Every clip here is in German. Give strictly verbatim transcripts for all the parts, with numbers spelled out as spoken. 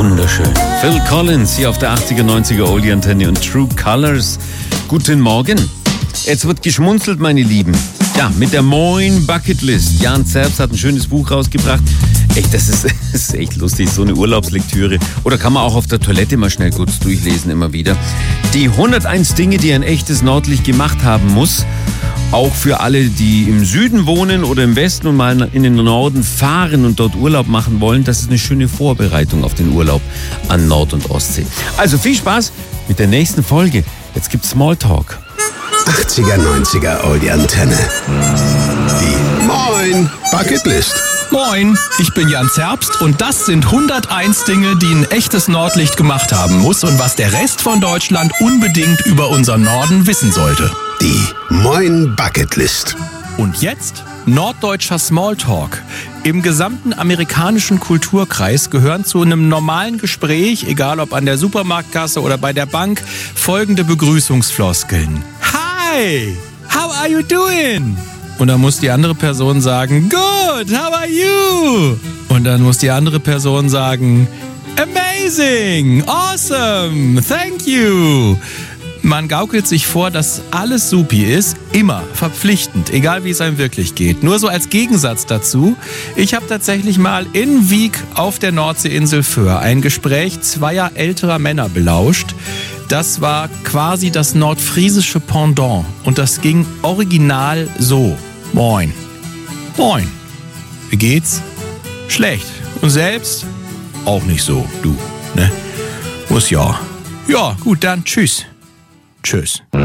Wunderschön. Phil Collins hier auf der achtziger, neunziger Oldie-Antenne und True Colors. Guten Morgen. Jetzt wird geschmunzelt, meine Lieben. Ja, mit der Moin Bucketlist. Jan Zerbst hat ein schönes Buch rausgebracht. Echt, das ist, das ist echt lustig, so eine Urlaubslektüre. Oder kann man auch auf der Toilette mal schnell kurz durchlesen, immer wieder. Die hunderteins Dinge, die ein echtes Nordlicht gemacht haben muss. Auch für alle, die im Süden wohnen oder im Westen und mal in den Norden fahren und dort Urlaub machen wollen. Das ist eine schöne Vorbereitung auf den Urlaub an Nord- und Ostsee. Also viel Spaß mit der nächsten Folge. Jetzt gibt's Smalltalk. achtziger, neunziger Oldie-Antenne. Die Moin Bucketlist. Moin, ich bin Jan Zerbst und das sind hunderteins Dinge, die ein echtes Nordlicht gemacht haben muss und was der Rest von Deutschland unbedingt über unseren Norden wissen sollte. Die Moin Bucketlist. Und jetzt norddeutscher Smalltalk. Im gesamten amerikanischen Kulturkreis gehören zu einem normalen Gespräch, egal ob an der Supermarktkasse oder bei der Bank, folgende Begrüßungsfloskeln. Hi, how are you doing? Und dann muss die andere Person sagen, good, how are you? Und dann muss die andere Person sagen, amazing, awesome, thank you. Man gaukelt sich vor, dass alles supi ist, immer verpflichtend, egal wie es einem wirklich geht. Nur so als Gegensatz dazu, ich habe tatsächlich mal in Wiek auf der Nordseeinsel Föhr ein Gespräch zweier älterer Männer belauscht. Das war quasi das nordfriesische Pendant und das ging original so. Moin. Moin. Wie geht's? Schlecht. Und selbst? Auch nicht so, du, ne? Muss ja. Ja, gut, dann tschüss. Tschüss. Die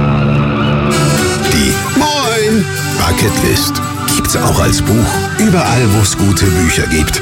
Moin Bucketlist gibt's auch als Buch. Überall, wo es gute Bücher gibt.